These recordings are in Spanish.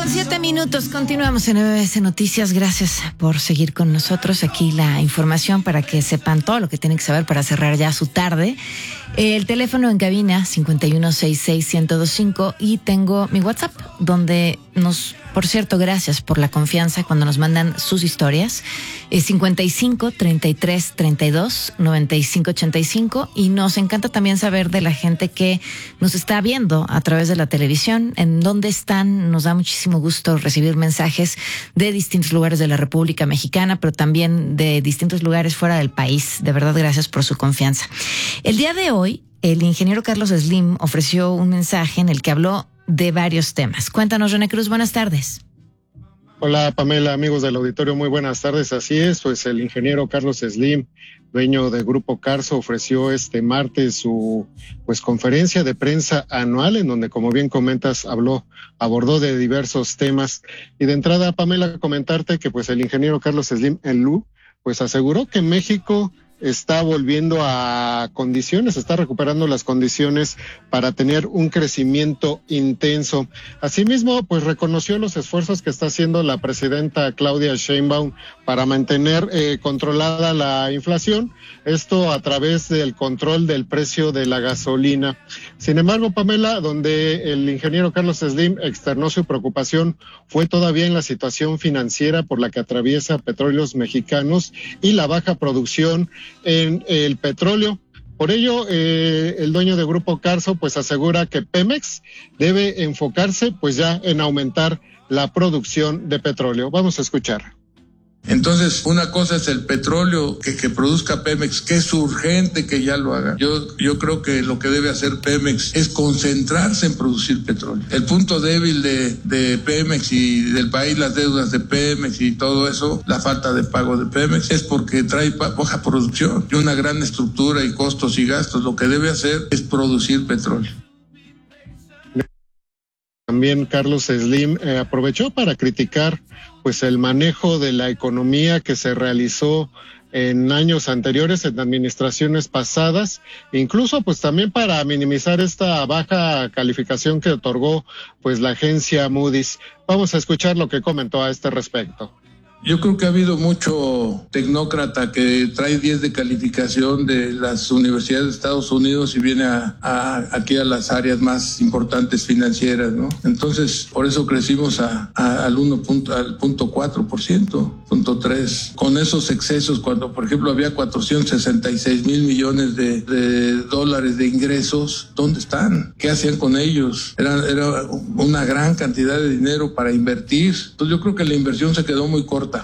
7:07. Continuamos en MBS Noticias. Gracias por seguir con nosotros. Aquí la información para que sepan todo lo que tienen que saber para cerrar ya su tarde. El teléfono en cabina 5166-1025 y tengo mi WhatsApp donde por cierto, gracias por la confianza cuando nos mandan sus historias. 55-33-32-9585 y nos encanta también saber de la gente que nos está viendo a través de la televisión, en dónde están. Nos da muchísimo gusto recibir mensajes de distintos lugares de la República Mexicana, pero también de distintos lugares fuera del país. De verdad, gracias por su confianza. El día de hoy, el ingeniero Carlos Slim ofreció un mensaje en el que habló de varios temas. Cuéntanos, René Cruz, buenas tardes. Hola, Pamela, amigos del auditorio, muy buenas tardes. Así es, pues el ingeniero Carlos Slim, dueño de Grupo Carso, ofreció este martes su conferencia de prensa anual, en donde, como bien comentas, abordó de diversos temas. Y de entrada, Pamela, comentarte que pues el ingeniero Carlos Slim aseguró que México está volviendo a condiciones, está recuperando las condiciones para tener un crecimiento intenso. Asimismo, pues reconoció los esfuerzos que está haciendo la presidenta Claudia Sheinbaum para mantener controlada la inflación, esto a través del control del precio de la gasolina. Sin embargo, Pamela, donde el ingeniero Carlos Slim externó su preocupación fue todavía en la situación financiera por la que atraviesa Petróleos Mexicanos y la baja producción en el petróleo. Por ello, el dueño de Grupo Carso asegura que Pemex debe enfocarse ya en aumentar la producción de petróleo. Vamos a escuchar. Entonces, una cosa es el petróleo que produzca Pemex, que es urgente que ya lo haga. Yo creo que lo que debe hacer Pemex es concentrarse en producir petróleo. El punto débil de Pemex y del país, las deudas de Pemex y todo eso, la falta de pago de Pemex, es porque trae baja producción y una gran estructura y costos y gastos. Lo que debe hacer es producir petróleo. También Carlos Slim aprovechó para criticar el manejo de la economía que se realizó en años anteriores, en administraciones pasadas, incluso también para minimizar esta baja calificación que otorgó la agencia Moody's. Vamos a escuchar lo que comentó a este respecto. Yo creo que ha habido mucho tecnócrata que trae 10 de calificación de las universidades de Estados Unidos y viene aquí a las áreas más importantes financieras, ¿no? Entonces, por eso crecimos al 0.4%, 0.3%. Con esos excesos, cuando, por ejemplo, había 466 mil millones de dólares de ingresos, ¿dónde están? ¿Qué hacían con ellos? Era una gran cantidad de dinero para invertir. Entonces, yo creo que la inversión se quedó muy corta.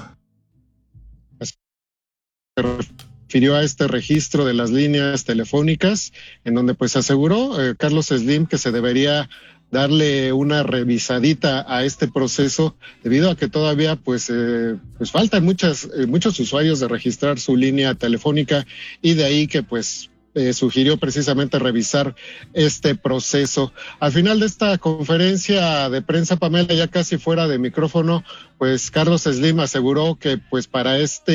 Se refirió a este registro de las líneas telefónicas, en donde aseguró Carlos Slim que se debería darle una revisadita a este proceso, debido a que todavía faltan muchos usuarios de registrar su línea telefónica, y de ahí que sugirió precisamente revisar este proceso. Al final de esta conferencia de prensa, Pamela, ya casi fuera de micrófono, Carlos Slim aseguró que para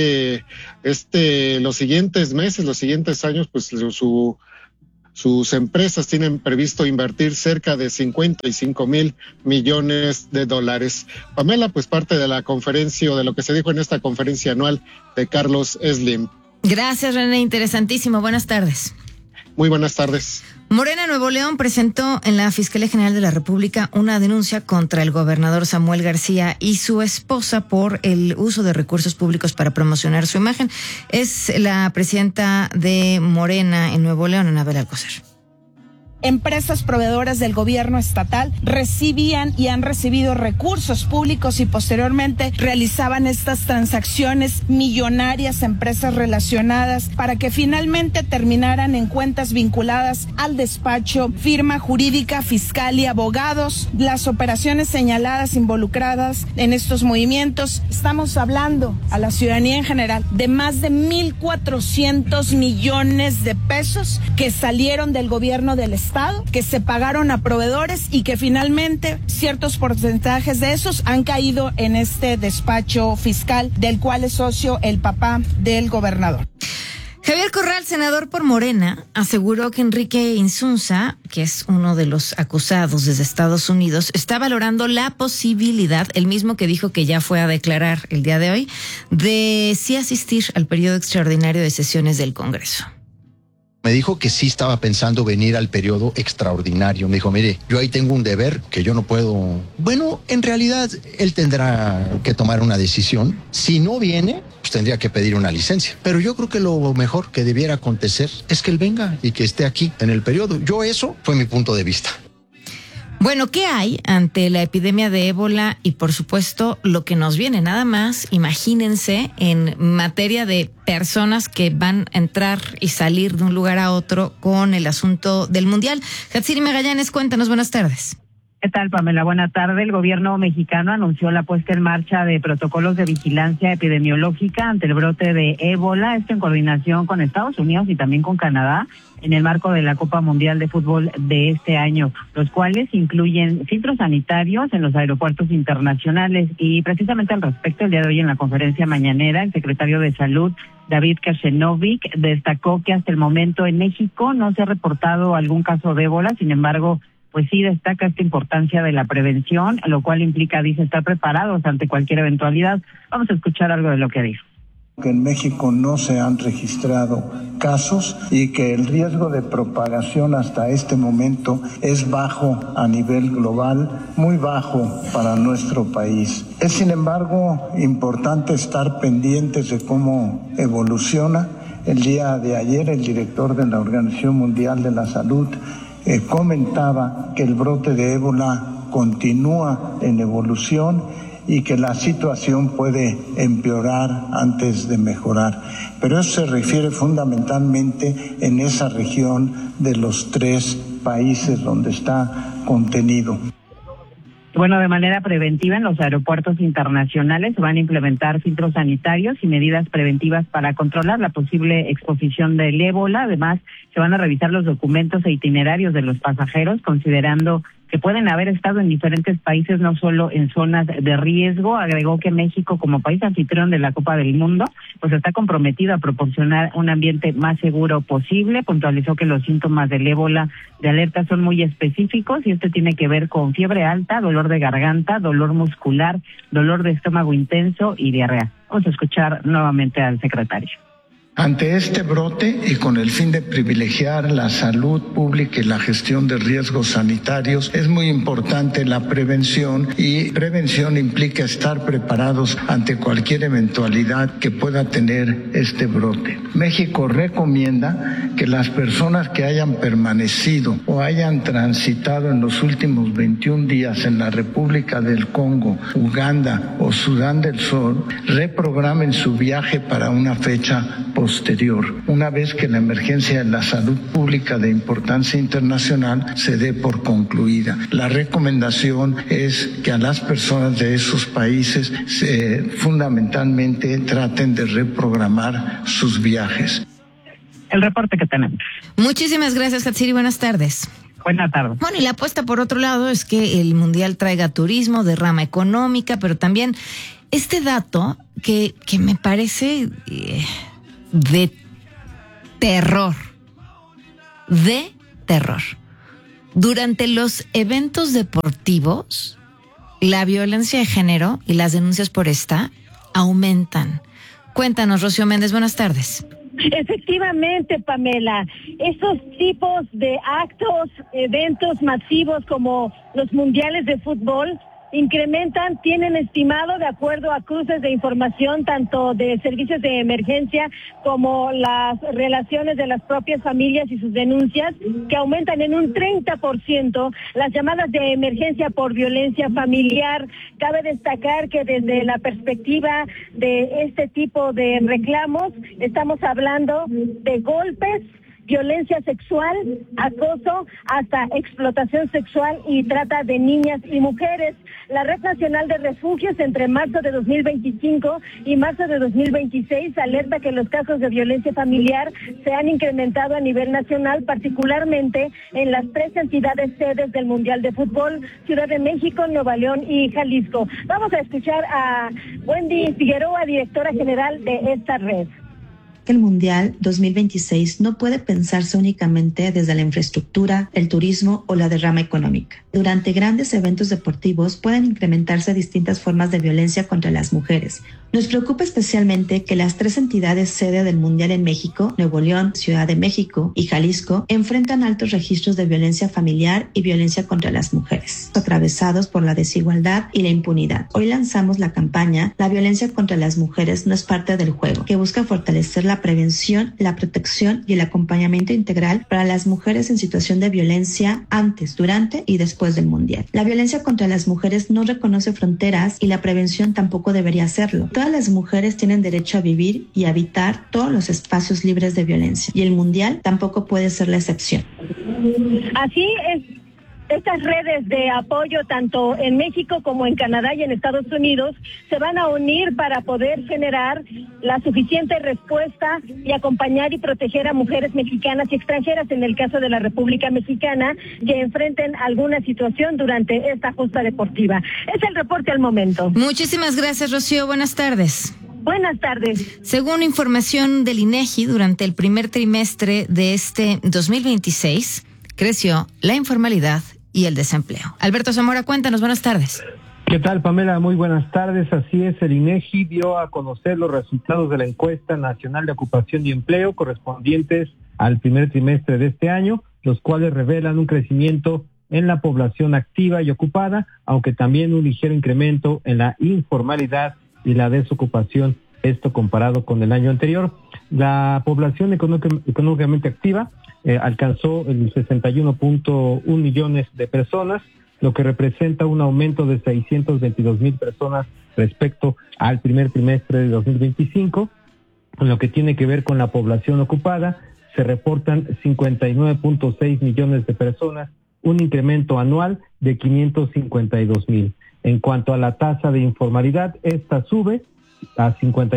los siguientes meses, los siguientes años, sus empresas tienen previsto invertir cerca de 55 mil millones de dólares. Pamela, parte de la conferencia o de lo que se dijo en esta conferencia anual de Carlos Slim. Gracias, René. Interesantísimo. Buenas tardes. Muy buenas tardes. Morena Nuevo León presentó en la Fiscalía General de la República una denuncia contra el gobernador Samuel García y su esposa por el uso de recursos públicos para promocionar su imagen. Es la presidenta de Morena en Nuevo León, Anabel Alcocer. Empresas proveedoras del gobierno estatal recibían y han recibido recursos públicos y posteriormente realizaban estas transacciones millonarias, empresas relacionadas, para que finalmente terminaran en cuentas vinculadas al despacho, firma jurídica, fiscal y abogados. Las operaciones señaladas involucradas en estos movimientos, estamos hablando a la ciudadanía en general de más de 1,400 millones de pesos que salieron del gobierno del Estado, que se pagaron a proveedores y que finalmente ciertos porcentajes de esos han caído en este despacho fiscal del cual es socio el papá del gobernador. Javier Corral, senador por Morena, aseguró que Enrique Insunza, que es uno de los acusados desde Estados Unidos, está valorando la posibilidad, el mismo que dijo que ya fue a declarar el día de hoy, de sí asistir al periodo extraordinario de sesiones del Congreso. Me dijo que sí estaba pensando venir al periodo extraordinario. Me dijo, mire, yo ahí tengo un deber que yo no puedo... Bueno, en realidad él tendrá que tomar una decisión. Si no viene, pues tendría que pedir una licencia. Pero yo creo que lo mejor que debiera acontecer es que él venga y que esté aquí en el periodo. Eso fue mi punto de vista. Bueno, ¿qué hay ante la epidemia de ébola y, por supuesto, lo que nos viene? Nada más, imagínense, en materia de personas que van a entrar y salir de un lugar a otro con el asunto del Mundial. Hatsiri Magallanes, cuéntanos, buenas tardes. ¿Qué tal, Pamela? Buena tarde. El gobierno mexicano anunció la puesta en marcha de protocolos de vigilancia epidemiológica ante el brote de ébola, esto en coordinación con Estados Unidos y también con Canadá, en el marco de la Copa Mundial de Fútbol de este año, los cuales incluyen filtros sanitarios en los aeropuertos internacionales. Y precisamente al respecto, el día de hoy en la conferencia mañanera, el secretario de Salud, David Kashenovich, destacó que hasta el momento en México no se ha reportado algún caso de ébola. Sin embargo, pues sí destaca esta importancia de la prevención, lo cual implica, dice, estar preparados ante cualquier eventualidad. Vamos a escuchar algo de lo que dijo. Que en México no se han registrado casos y que el riesgo de propagación hasta este momento es bajo a nivel global, muy bajo para nuestro país. Es, sin embargo, importante estar pendientes de cómo evoluciona. El día de ayer, el director de la Organización Mundial de la Salud comentaba que el brote de ébola continúa en evolución y que la situación puede empeorar antes de mejorar. Pero eso se refiere fundamentalmente en esa región de los 3 países donde está contenido. Bueno, de manera preventiva en los aeropuertos internacionales se van a implementar filtros sanitarios y medidas preventivas para controlar la posible exposición del ébola. Además, se van a revisar los documentos e itinerarios de los pasajeros, considerando que pueden haber estado en diferentes países, no solo en zonas de riesgo. Agregó que México, como país anfitrión de la Copa del Mundo, pues está comprometido a proporcionar un ambiente más seguro posible. Puntualizó que los síntomas del ébola de alerta son muy específicos y este tiene que ver con fiebre alta, dolor de garganta, dolor muscular, dolor de estómago intenso y diarrea. Vamos a escuchar nuevamente al secretario. Ante este brote y con el fin de privilegiar la salud pública y la gestión de riesgos sanitarios, es muy importante la prevención, y prevención implica estar preparados ante cualquier eventualidad que pueda tener este brote. México recomienda que las personas que hayan permanecido o hayan transitado en los últimos 21 días en la República del Congo, Uganda o Sudán del Sur reprogramen su viaje para una fecha posterior, una vez que la emergencia de la salud pública de importancia internacional se dé por concluida. La recomendación es que a las personas de esos países fundamentalmente traten de reprogramar sus viajes. El reporte que tenemos. Muchísimas gracias, Hatsiri. Buenas tardes. Buenas tardes. Bueno, y la apuesta, por otro lado, es que el Mundial traiga turismo, derrama económica, pero también este dato que me parece de terror. Durante los eventos deportivos, la violencia de género y las denuncias por esta aumentan. Cuéntanos, Rocío Méndez, buenas tardes. Efectivamente, Pamela, esos tipos de actos, eventos masivos como los mundiales de fútbol tienen estimado, de acuerdo a cruces de información tanto de servicios de emergencia como las relaciones de las propias familias y sus denuncias, que aumentan en un 30% las llamadas de emergencia por violencia familiar. Cabe destacar que desde la perspectiva de este tipo de reclamos estamos hablando de golpes, violencia sexual, acoso, hasta explotación sexual y trata de niñas y mujeres. La Red Nacional de Refugios entre marzo de 2025 y marzo de 2026 alerta que los casos de violencia familiar se han incrementado a nivel nacional, particularmente en las 3 entidades sedes del Mundial de Fútbol: Ciudad de México, Nuevo León y Jalisco. Vamos a escuchar a Wendy Figueroa, directora general de esta red. que el Mundial 2026 no puede pensarse únicamente desde la infraestructura, el turismo o la derrama económica. Durante grandes eventos deportivos pueden incrementarse distintas formas de violencia contra las mujeres. Nos preocupa especialmente que las 3 entidades sede del Mundial en México, Nuevo León, Ciudad de México y Jalisco, enfrentan altos registros de violencia familiar y violencia contra las mujeres, atravesados por la desigualdad y la impunidad. Hoy lanzamos la campaña La violencia contra las mujeres no es parte del juego, que busca fortalecer la prevención, la protección y el acompañamiento integral para las mujeres en situación de violencia antes, durante y después del Mundial. La violencia contra las mujeres no reconoce fronteras y la prevención tampoco debería hacerlo. Todas las mujeres tienen derecho a vivir y habitar todos los espacios libres de violencia, y el Mundial tampoco puede ser la excepción. Así es. Estas redes de apoyo, tanto en México como en Canadá y en Estados Unidos, se van a unir para poder generar la suficiente respuesta y acompañar y proteger a mujeres mexicanas y extranjeras, en el caso de la República Mexicana, que enfrenten alguna situación durante esta justa deportiva. Es el reporte al momento. Muchísimas gracias, Rocío. Buenas tardes. Buenas tardes. Según información del INEGI, durante el primer trimestre de este 2026, creció la informalidad y el desempleo. Alberto Zamora, cuéntanos, buenas tardes. ¿Qué tal, Pamela? Muy buenas tardes. Así es, el INEGI dio a conocer los resultados de la Encuesta Nacional de Ocupación y Empleo correspondientes al primer trimestre de este año, los cuales revelan un crecimiento en la población activa y ocupada, aunque también un ligero incremento en la informalidad y la desocupación, esto comparado con el año anterior. La población económicamente activa alcanzó el 61.1 millones de personas, lo que representa un aumento de 622,000 personas respecto al primer trimestre de 2025. En lo que tiene que ver con la población ocupada, se reportan 59.6 millones de personas, un incremento anual de 552,000. En cuanto a la tasa de informalidad, esta sube a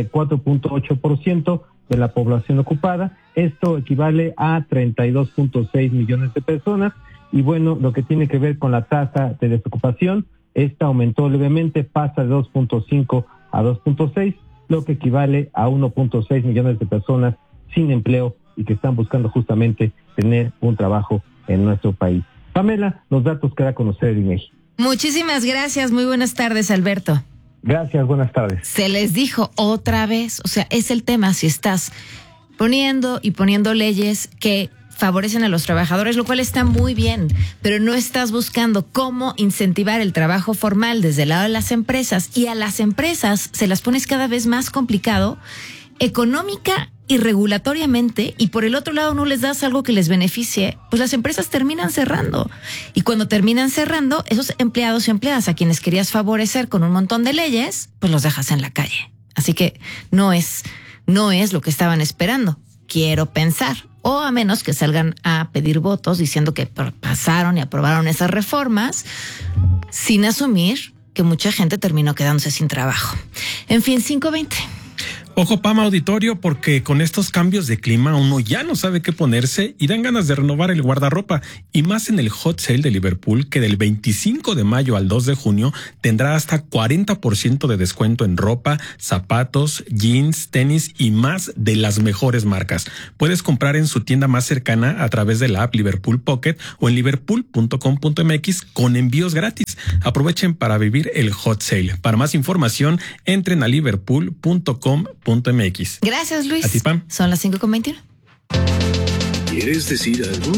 54.8% de la población ocupada. Esto equivale a 32.6 millones de personas. Y bueno, lo que tiene que ver con la tasa de desocupación, esta aumentó levemente, pasa de 2.5 a 2.6, lo que equivale a 1.6 millones de personas sin empleo y que están buscando justamente tener un trabajo en nuestro país. Pamela, los datos que da a conocer el INEGI. Muchísimas gracias, muy buenas tardes, Alberto. Gracias, buenas tardes. Se les dijo otra vez, o sea, es el tema, si estás poniendo leyes que favorecen a los trabajadores, lo cual está muy bien, pero no estás buscando cómo incentivar el trabajo formal desde el lado de las empresas, y a las empresas se las pones cada vez más complicado económica y regulatoriamente, y por el otro lado no les das algo que les beneficie, pues las empresas terminan cerrando. Y cuando terminan cerrando, esos empleados y empleadas a quienes querías favorecer con un montón de leyes, pues los dejas en la calle. Así que no es lo que estaban esperando, quiero pensar. O a menos que salgan a pedir votos diciendo que pasaron y aprobaron esas reformas, sin asumir que mucha gente terminó quedándose sin trabajo. En fin, 5:20. Ojo, Pama, auditorio, porque con estos cambios de clima uno ya no sabe qué ponerse y dan ganas de renovar el guardarropa, y más en el Hot Sale de Liverpool, que del 25 de mayo al 2 de junio tendrá hasta 40% de descuento en ropa, zapatos, jeans, tenis y más de las mejores marcas. Puedes comprar en su tienda más cercana a través de la app Liverpool Pocket o en liverpool.com.mx con envíos gratis. Aprovechen para vivir el Hot Sale. Para más información, entren a liverpool.com.mx. Gracias, Luis. A ti, Pam. Son las 5:21. ¿Quieres decir algo?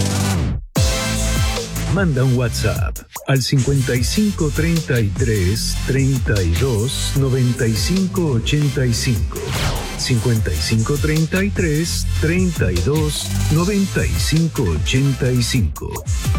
Manda un WhatsApp al 5533 32 95 85. 5533 32 95 85.